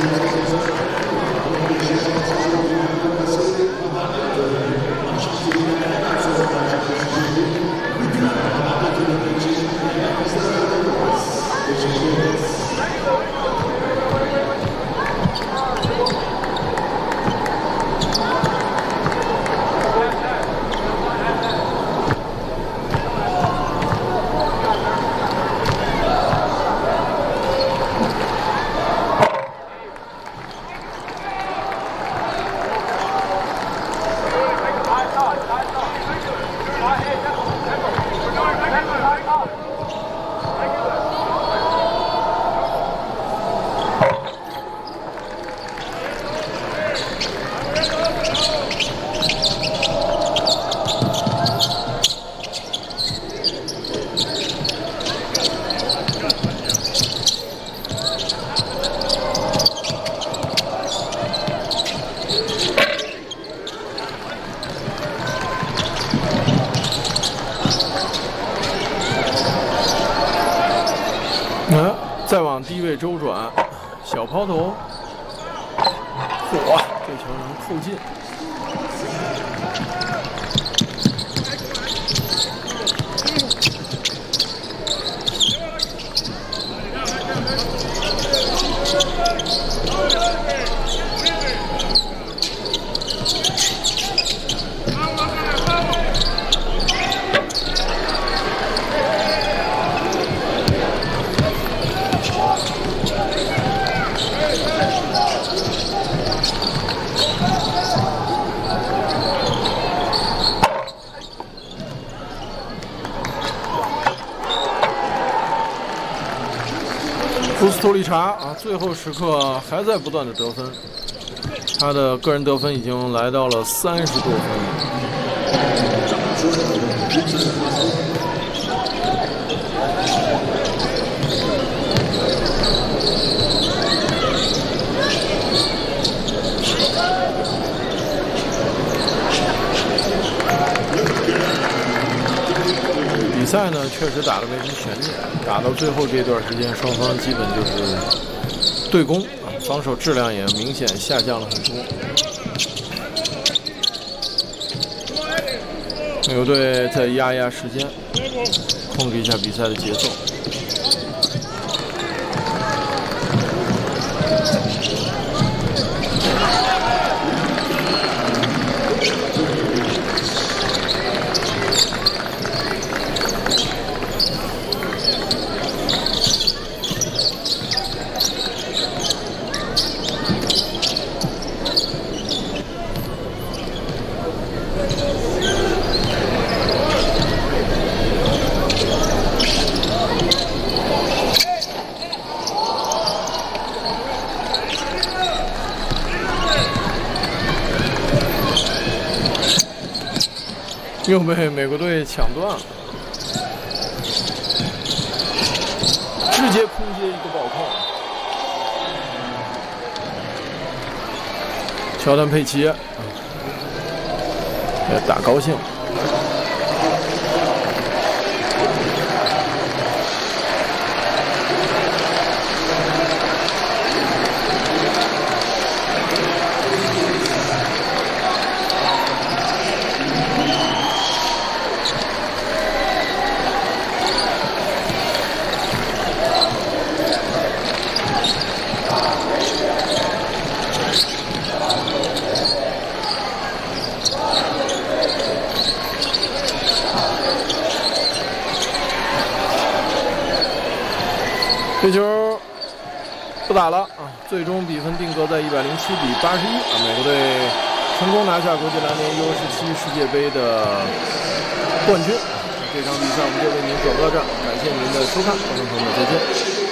再往低位周转，小抛投，嚯，这球能扣进。库斯托利查啊，最后时刻还在不断的得分，他的个人得分已经来到了30多分。比赛呢，确实打得没什么悬念，打到最后这段时间，双方基本就是对攻啊，防守质量也明显下降了很多。美国队再压时间，控制一下比赛的节奏。又被美国队抢断了，直接空接一个暴扣。乔丹佩奇，也打高兴。这球不打了啊！最终比分定格在107比81啊！美国队成功拿下国际篮联U17世界杯的冠军。这场比赛我们就为您转播到这儿，感谢您的收看，观众朋友们再见。